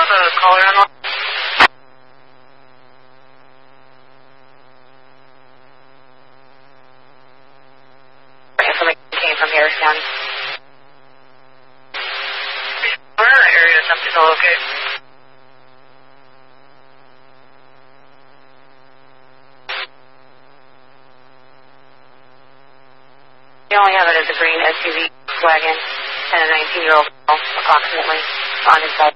have a caller on line? Information came from Harris County. We're in the area, something's all okay. We only have it as a green SUV wagon and a 19-year-old approximately on his side.